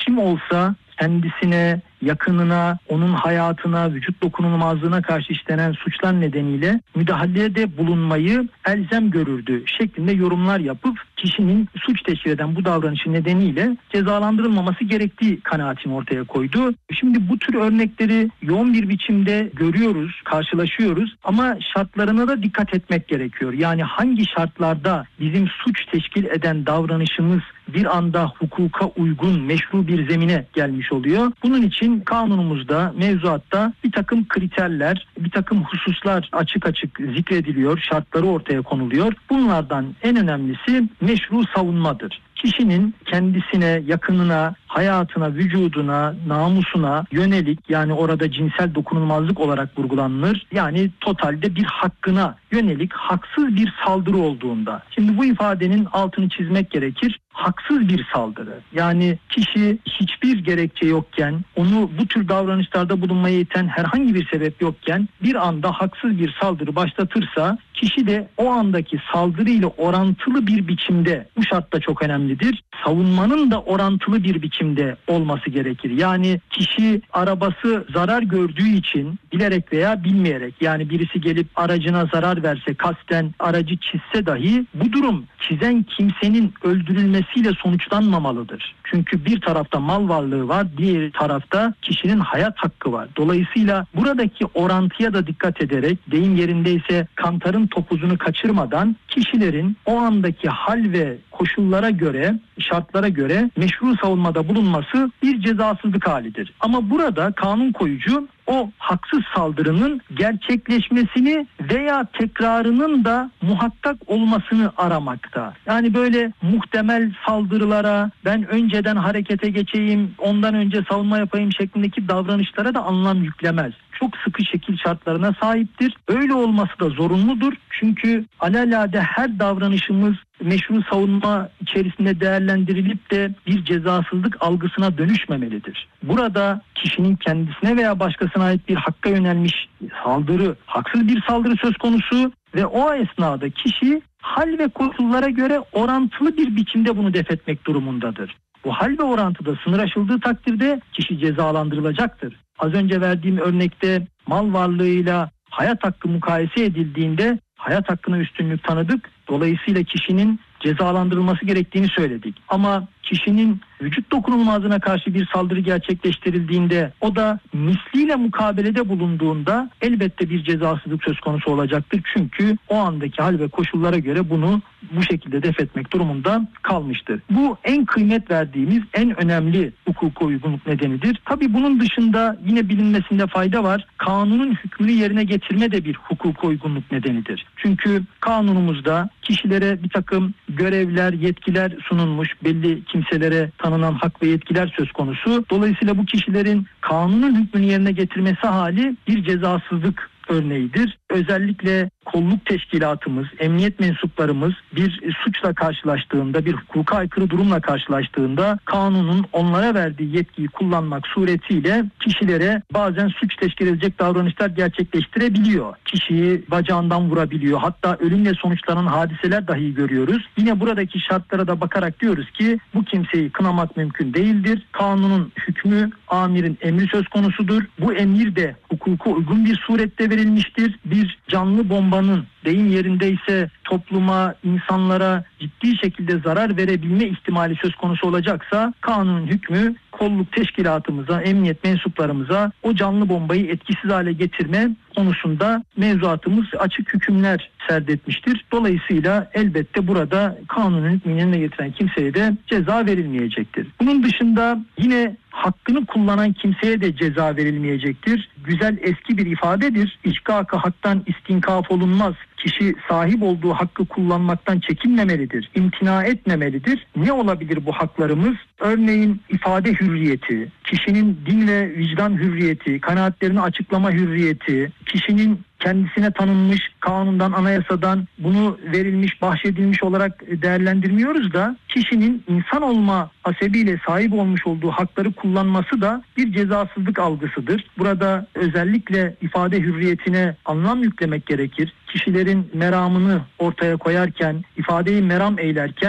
kim olsa kendisine, yakınına, onun hayatına, vücut dokunulmazlığına karşı işlenen suçlar nedeniyle müdahalede bulunmayı elzem görürdü şeklinde yorumlar yapıp kişinin suç teşkil eden bu davranışı nedeniyle cezalandırılmaması gerektiği kanaatini ortaya koydu. Şimdi bu tür örnekleri yoğun bir biçimde görüyoruz, karşılaşıyoruz ama şartlarına da dikkat etmek gerekiyor. Yani hangi şartlarda bizim suç teşkil eden davranışımız bir anda hukuka uygun, meşru bir zemine gelmiş oluyor. Bunun için kanunumuzda, mevzuatta bir takım kriterler, bir takım hususlar açık açık zikrediliyor, şartları ortaya konuluyor. Bunlardan en önemlisi meşru savunmadır. Kişinin kendisine, yakınına, hayatına, vücuduna, namusuna yönelik, yani orada cinsel dokunulmazlık olarak vurgulanır. Yani totalde bir hakkına yönelik haksız bir saldırı olduğunda. Şimdi bu ifadenin altını çizmek gerekir. Haksız bir saldırı. Yani kişi hiçbir gerekçe yokken, onu bu tür davranışlarda bulunmaya iten herhangi bir sebep yokken bir anda haksız bir saldırı başlatırsa kişi de o andaki saldırıyla orantılı bir biçimde, bu şart da çok önemlidir, savunmanın da orantılı bir biçimde olması gerekir. Yani kişi arabası zarar gördüğü için bilerek veya bilmeyerek, yani birisi gelip aracına zarar verse, kasten aracı çizse dahi bu durum çizen kimsenin öldürülmesiyle sonuçlanmamalıdır. Çünkü bir tarafta mal varlığı var, diğer tarafta kişinin hayat hakkı var. Dolayısıyla buradaki orantıya da dikkat ederek, deyim yerindeyse kantarın topuzunu kaçırmadan kişilerin o andaki hal ve koşullara göre, şartlara göre meşru savunmada bulunması bir cezasızlık halidir. Ama burada kanun koyucu o haksız saldırının gerçekleşmesini veya tekrarının da muhakkak olmasını aramakta. Yani böyle muhtemel saldırılara, ben önceden harekete geçeyim, ondan önce savunma yapayım şeklindeki davranışlara da anlam yüklemez. Çok sıkı şekil şartlarına sahiptir. Öyle olması da zorunludur. Çünkü alelade her davranışımız meşru savunma içerisinde değerlendirilip de bir cezasızlık algısına dönüşmemelidir. Burada kişinin kendisine veya başkasına ait bir hakka yönelmiş saldırı, haksız bir saldırı söz konusu ve o esnada kişi hal ve koşullara göre orantılı bir biçimde bunu def etmek durumundadır. Bu hal ve orantıda sınır aşıldığı takdirde kişi cezalandırılacaktır. Az önce verdiğim örnekte mal varlığıyla hayat hakkı mukayese edildiğinde hayat hakkına üstünlük tanıdık. Dolayısıyla kişinin cezalandırılması gerektiğini söyledik. Ama kişinin vücut dokunulmazlığına karşı bir saldırı gerçekleştirildiğinde, o da misliyle mukabelede bulunduğunda elbette bir cezasızlık söz konusu olacaktır. Çünkü o andaki hal ve koşullara göre bunu bu şekilde def etmek durumunda kalmıştır. Bu en kıymet verdiğimiz, en önemli hukuka uygunluk nedenidir. Tabii bunun dışında yine bilinmesinde fayda var. Kanunun hükmünü yerine getirme de bir hukuka uygunluk nedenidir. Çünkü kanunumuzda kişilere bir takım görevler, yetkiler sunulmuş, belli kimselere tanınan hak ve yetkiler söz konusu. Dolayısıyla bu kişilerin kanunun hükmünü yerine getirmesi hali bir cezasızlık örneğidir. Özellikle kolluk teşkilatımız, emniyet mensuplarımız bir suçla karşılaştığında, bir hukuka aykırı durumla karşılaştığında kanunun onlara verdiği yetkiyi kullanmak suretiyle kişilere bazen suç teşkil edecek davranışlar gerçekleştirebiliyor. Kişiyi bacağından vurabiliyor. Hatta ölümle sonuçlanan hadiseler dahi görüyoruz. Yine buradaki şartlara da bakarak diyoruz ki bu kimseyi kınamak mümkün değildir. Kanunun hükmü, amirin emri söz konusudur. Bu emir de hukuka uygun bir surette verilmiştir. Bir canlı bombanın, deyim yerindeyse topluma, insanlara ciddi şekilde zarar verebilme ihtimali söz konusu olacaksa kanunun hükmü kolluk teşkilatımıza, emniyet mensuplarımıza o canlı bombayı etkisiz hale getirme konusunda mevzuatımız açık hükümler serdetmiştir. Dolayısıyla elbette burada kanunun hükmünü yerine getiren kimseye de ceza verilmeyecektir. Bunun dışında yine hakkını kullanan kimseye de ceza verilmeyecektir. Güzel eski bir ifadedir. İşkak-ı haktan istinkaf olunmaz. Kişi sahip olduğu hakkı kullanmaktan çekinmemelidir, imtina etmemelidir. Ne olabilir bu haklarımız? Örneğin ifade hürriyeti, kişinin din ve vicdan hürriyeti, kanaatlerini açıklama hürriyeti, kişinin kendisine tanınmış kanundan, anayasadan bunu verilmiş, bahşedilmiş olarak değerlendirmiyoruz da kişinin insan olma hasebiyle sahip olmuş olduğu hakları kullanması da bir cezasızlık algısıdır. Burada özellikle ifade hürriyetine anlam yüklemek gerekir. Kişilerin meramını ortaya koyarken, ifadeyi meram eylerken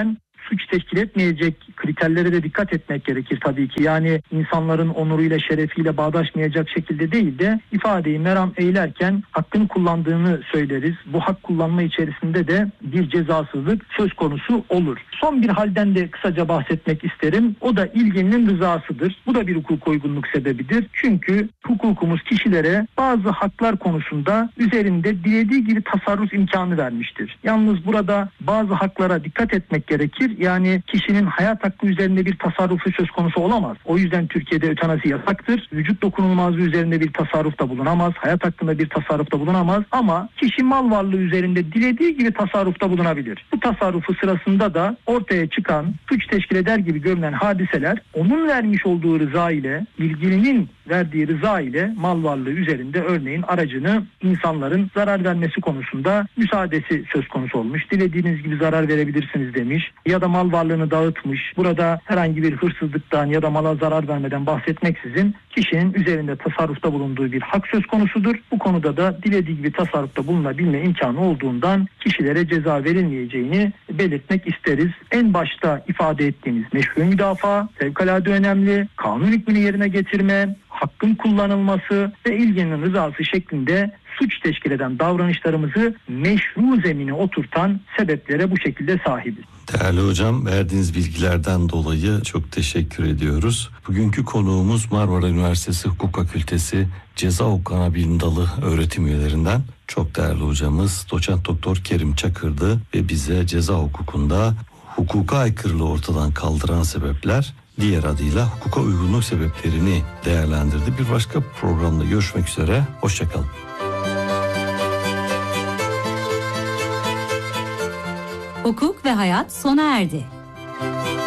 suç teşkil etmeyecek kriterlere de dikkat etmek gerekir tabii ki. Yani insanların onuruyla, şerefiyle bağdaşmayacak şekilde değil de ifadeyi meram eylerken hakkını kullandığını söyleriz. Bu hak kullanma içerisinde de bir cezasızlık söz konusu olur. Son bir halden de kısaca bahsetmek isterim. O da ilgilinin rızasıdır. Bu da bir hukuk uygunluk sebebidir. Çünkü hukukumuz kişilere bazı haklar konusunda üzerinde dilediği gibi tasarruf imkanı vermiştir. Yalnız burada bazı haklara dikkat etmek gerekir. Yani kişinin hayat hakkı üzerinde bir tasarrufu söz konusu olamaz. O yüzden Türkiye'de ötenazi yasaktır. Vücut dokunulmazlığı üzerinde bir tasarrufta bulunamaz. Hayat hakkında bir tasarrufta bulunamaz. Ama kişi mal varlığı üzerinde dilediği gibi tasarrufta bulunabilir. Bu tasarrufu sırasında da ortaya çıkan, suç teşkil eder gibi görünen hadiseler onun vermiş olduğu rıza ile, ilgilinin verdiği rıza ile mal varlığı üzerinde örneğin aracını insanların zarar vermesi konusunda müsaadesi söz konusu olmuş. Dilediğiniz gibi zarar verebilirsiniz demiş ya da mal varlığını dağıtmış. Burada herhangi bir hırsızlıktan ya da mala zarar vermeden bahsetmeksizin kişinin üzerinde tasarrufta bulunduğu bir hak söz konusudur. Bu konuda da dilediği gibi tasarrufta bulunabilme imkanı olduğundan kişilere ceza verilmeyeceğini belirtmek isteriz. En başta ifade ettiğimiz meşru müdafaa fevkalade önemli. Kanun hükmünü yerine getirme, hakkın kullanılması ve ilginin rızası şeklinde suç teşkil eden davranışlarımızı meşru zemine oturtan sebeplere bu şekilde sahibiz. Değerli hocam, verdiğiniz bilgilerden dolayı çok teşekkür ediyoruz. Bugünkü konuğumuz Marmara Üniversitesi Hukuk Fakültesi Ceza Hukuku Anabilim Dalı öğretim üyelerinden çok değerli hocamız Doçent Doktor Kerim Çakır'dı ve bize ceza hukukunda hukuka aykırılığı ortadan kaldıran sebepler, diğer adıyla hukuka uygunluk sebeplerini değerlendirdi. Bir başka programda görüşmek üzere, hoşçakalın. Hukuk ve hayat sona erdi.